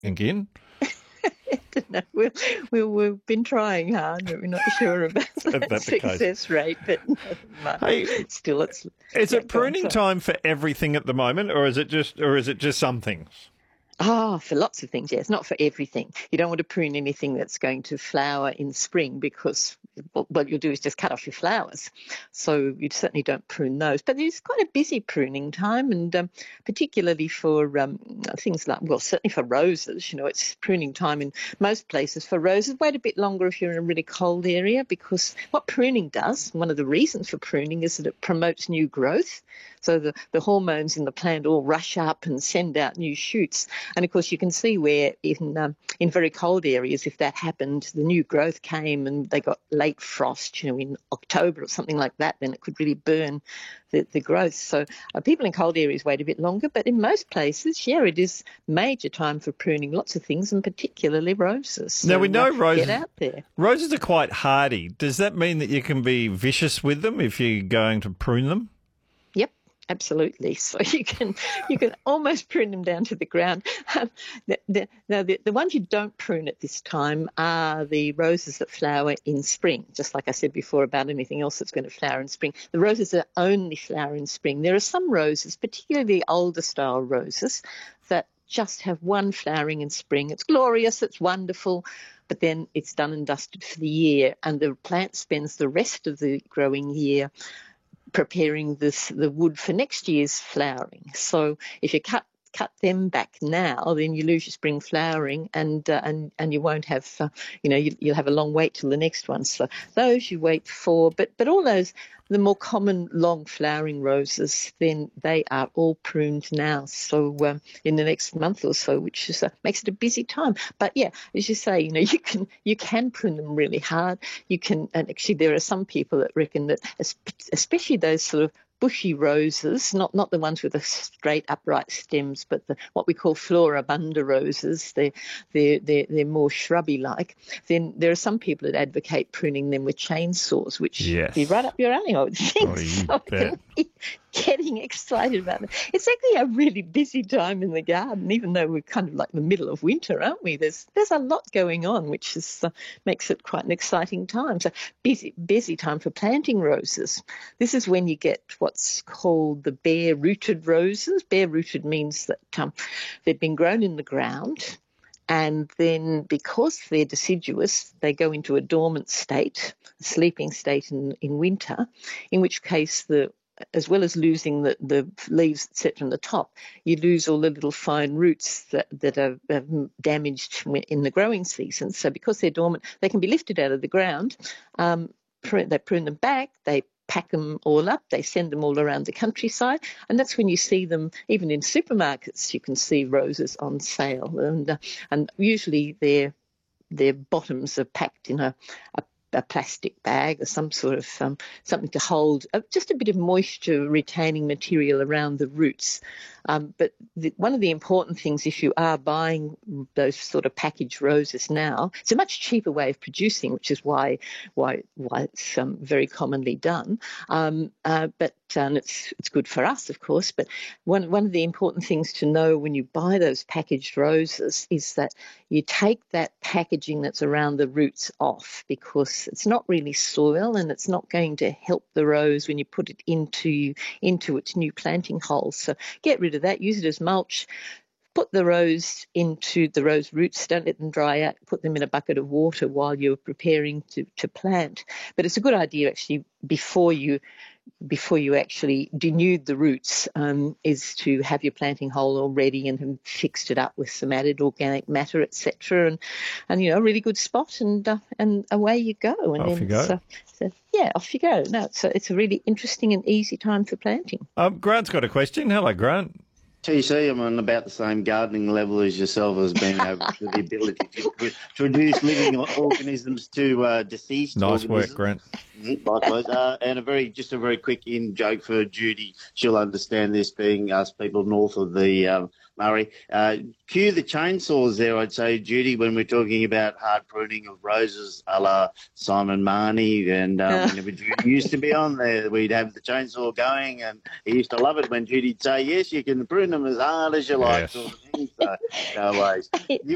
again? No, we've been trying hard, but we're not sure about the success rate. But hey, still, is it pruning time for everything at the moment, or is it just some things? For lots of things, yes. Not for everything. You don't want to prune anything that's going to flower in spring because what you'll do is just cut off your flowers. So you certainly don't prune those. But there's quite a busy pruning time, and particularly for things like, well, certainly for roses, it's pruning time in most places for roses. Wait a bit longer if you're in a really cold area, because what pruning does, one of the reasons for pruning, is that it promotes new growth. So the hormones in the plant all rush up and send out new shoots. And, of course, you can see where in very cold areas, if that happened, the new growth came and they got late frost, in October or something like that, then it could really burn the growth. So people in cold areas wait a bit longer. But in most places, it is major time for pruning lots of things, and particularly roses. So now, we know roses, get out there. Roses are quite hardy. Does that mean that you can be vicious with them if you're going to prune them? Absolutely. So you can almost prune them down to the ground. The ones you don't prune at this time are the roses that flower in spring, just like I said before about anything else that's going to flower in spring. The roses that only flower in spring. There are some roses, particularly older style roses, that just have one flowering in spring. It's glorious, it's wonderful, but then it's done and dusted for the year, and the plant spends the rest of the growing year preparing the wood for next year's flowering. So if you cut them back now, then you lose your spring flowering, and you won't have, you'll have a long wait till the next one. So those you wait for, but all those, the more common long flowering roses, then they are all pruned now. So in the next month or so, which is, makes it a busy time. But yeah, as you say, you can prune them really hard. You can, and actually there are some people that reckon that, especially those sort of bushy roses, not the ones with the straight upright stems, but what we call floribunda roses, they're more shrubby like. Then there are some people that advocate pruning them with chainsaws, which would be right up your alley, I would think. Getting excited about it. It's actually a really busy time in the garden, even though we're kind of like in the middle of winter, aren't we? There's a lot going on, which makes it quite an exciting time. So busy time for planting roses. This is when you get what's called the bare-rooted roses. Bare-rooted means that they've been grown in the ground, and then because they're deciduous, they go into a dormant state, a sleeping state in winter, in which case as well as losing the leaves, etc., on the top, you lose all the little fine roots that are damaged in the growing season. So because they're dormant, they can be lifted out of the ground. They prune them back, they pack them all up, they send them all around the countryside, and that's when you see them, even in supermarkets, you can see roses on sale. And usually their bottoms are packed in a plastic bag or some sort of something to hold just a bit of moisture retaining material around the roots. But one of the important things, if you are buying those sort of packaged roses now, it's a much cheaper way of producing, which is why it's very commonly done. But it's good for us, of course. But one of the important things to know when you buy those packaged roses is that you take that packaging that's around the roots off, because it's not really soil and it's not going to help the rose when you put it into its new planting holes. So get rid of that, use it as mulch. Put the rose into the rose roots, don't let them dry out, put them in a bucket of water while you're preparing to plant. But it's a good idea actually before you actually denude the roots, is to have your planting hole all ready and have fixed it up with some added organic matter, etc., and a really good spot, and away you go. And off you go. Off you go. No, it's a really interesting and easy time for planting. Grant's got a question. Hello, Grant. TC, I'm on about the same gardening level as yourself, as being able to the ability to introduce living organisms to deceased organisms. Nice work, Grant. Likewise. And a very quick in-joke for Judy. She'll understand this, being us people north of the Murray. Cue the chainsaws there, I'd say, Judy, when we're talking about hard pruning of roses a la Simon Marnie. And whenever Judy used to be on there, we'd have the chainsaw going, and he used to love it when Judy'd say, yes, you can prune them as hard as you like. Yes. Sort of thing. So, no worries.